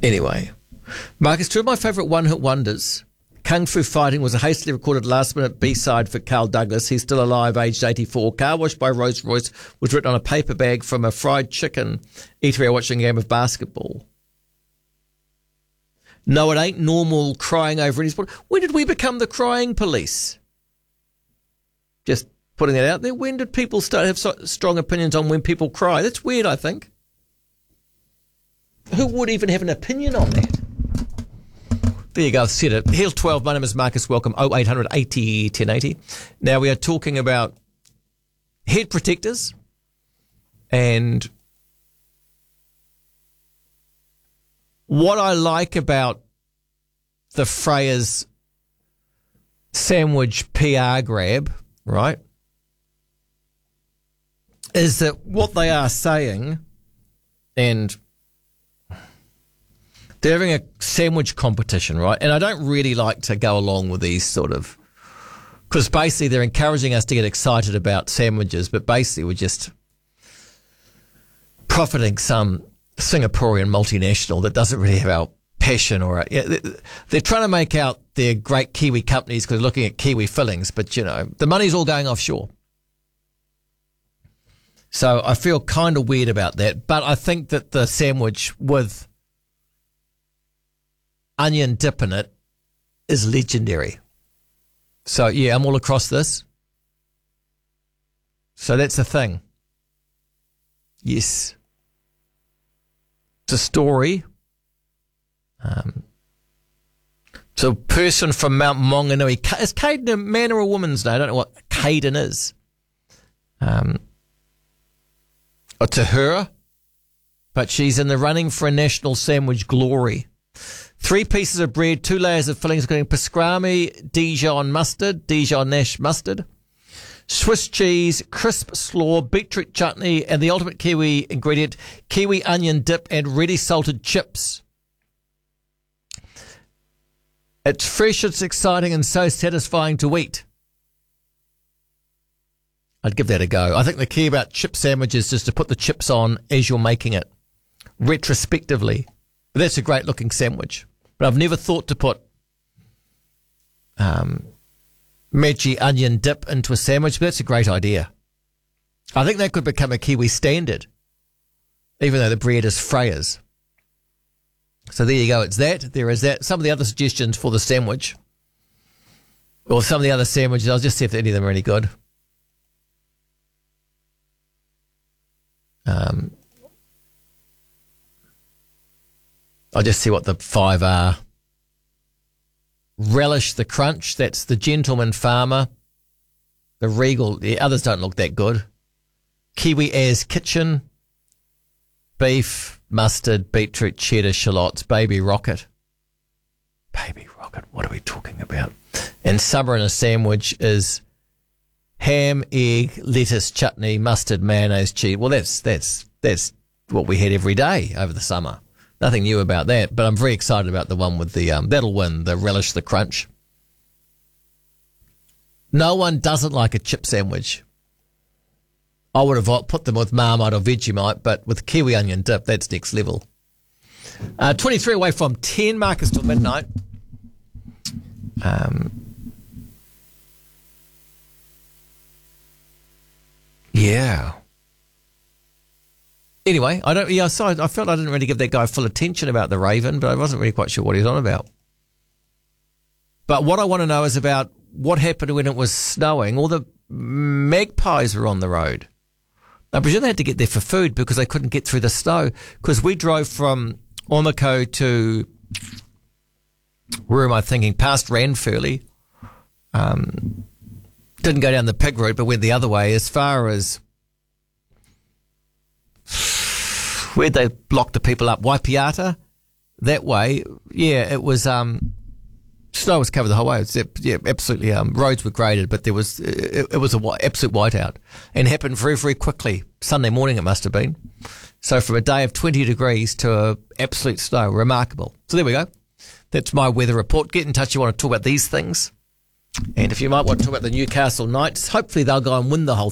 Anyway, Marcus, two of my favourite one-hit wonders. Kung Fu Fighting was a hastily recorded last-minute B-side for Carl Douglas. He's still alive, aged 84. Car Wash by Rolls Royce was written on a paper bag from a fried chicken eatery watching a game of basketball. No, it ain't normal crying over any sport. When did we become the crying police? Just putting it out there. When did people start to have strong opinions on when people cry? That's weird, I think. Who would even have an opinion on that? There you go, I've said it. Hill 12, my name is Marcus. Welcome, 0800 80 1080. Now we are talking about head protectors and what I like about the Freyers sandwich PR grab, right, is that what they are saying, and they're having a sandwich competition, right? And I don't really like to go along with these sort of, because basically they're encouraging us to get excited about sandwiches, but basically we're just profiting some Singaporean multinational that doesn't really have our passion or they're trying to make out they're great Kiwi companies because they're looking at Kiwi fillings, but you know, the money's all going offshore. So I feel kind of weird about that, but I think that the sandwich with onion dip in it is legendary. So yeah, I'm all across this. So that's the thing. Yes. It's a story. So a person from Mount Maunganui. Is Caden a man or a woman's name? I don't know what Caden is. Or to her. But she's in the running for a national sandwich glory. 3 pieces of bread, 2 layers of fillings, including pastrami, Dijon mustard, Dijon Nash mustard, Swiss cheese, crisp slaw, beetroot chutney, and the ultimate Kiwi ingredient, kiwi onion dip and ready salted chips. It's fresh, it's exciting, and so satisfying to eat. I'd give that a go. I think the key about chip sandwiches is to put the chips on as you're making it, retrospectively. But that's a great looking sandwich. But I've never thought to put Maggi onion dip into a sandwich, but that's a great idea. I think that could become a Kiwi standard, even though the bread is Freyers. So there you go, it's that. There is that. Some of the other suggestions for the sandwich, or some of the other sandwiches, I'll just see if any of them are any good. I'll just see what the 5 are. Relish the Crunch, that's the Gentleman Farmer. The Regal, the others don't look that good. Kiwi As Kitchen. Beef, mustard, beetroot, cheddar, shallots, Baby Rocket. Baby Rocket, what are we talking about? And summer in a sandwich is ham, egg, lettuce, chutney, mustard, mayonnaise, cheese. Well, that's what we had every day over the summer. Nothing new about that, but I'm very excited about the one with the, that'll win, the Relish the Crunch. No one doesn't like a chip sandwich. I would have put them with Marmite or Vegemite, but with kiwi onion dip, that's next level. 23 away from 10, Marcus, till midnight. Yeah. Anyway, I felt I didn't really give that guy full attention about the Raven, but I wasn't really quite sure what he was on about. But what I want to know is about what happened when it was snowing. All the magpies were on the road. I presume they had to get there for food because they couldn't get through the snow. Because we drove from Ormako to, where am I thinking, past Ranfurly. Didn't go down the pig route, but went the other way as far as where'd they block the people up? Waipiata? That way. Yeah, it was, snow was covered the whole way. It was, yeah, absolutely, roads were graded, but there was, it was absolute whiteout and happened very, very quickly. Sunday morning it must have been. So from a day of 20 degrees to absolute snow, remarkable. So there we go. That's my weather report. Get in touch if you want to talk about these things. And if you might want to talk about the Newcastle Knights, hopefully they'll go and win the whole